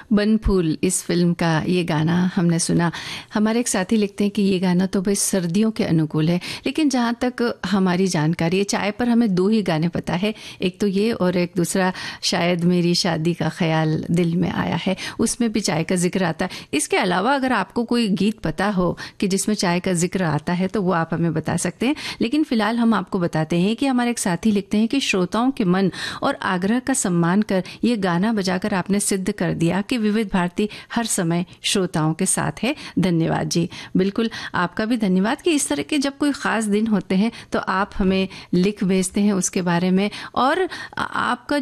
बनफूल इस फिल्म का ये गाना हमने सुना। हमारे एक साथी लिखते हैं कि ये गाना तो बस सर्दियों के अनुकूल है, लेकिन जहाँ तक हमारी जानकारी है चाय पर हमें 2 ही गाने पता है, एक तो ये और एक दूसरा शायद मेरी शादी का ख्याल दिल में आया है, उसमें भी चाय का जिक्र आता है। इसके अलावा अगर आपको कोई गीत पता हो कि जिसमें चाय का जिक्र आता है तो वो आप हमें बता सकते हैं। लेकिन फिलहाल हम आपको बताते हैं कि हमारे एक साथी लिखते हैं कि श्रोताओं के मन और आग्रह का सम्मान कर ये गाना बजाकर आपने सिद्ध कर दिया कि विविध भारती हर समय श्रोताओं के साथ है। धन्यवाद जी। बिल्कुल, आपका भी धन्यवाद कि इस तरह के जब कोई ख़ास दिन होते हैं तो आप हमें लिख भेजते हैं उसके बारे में, और आपका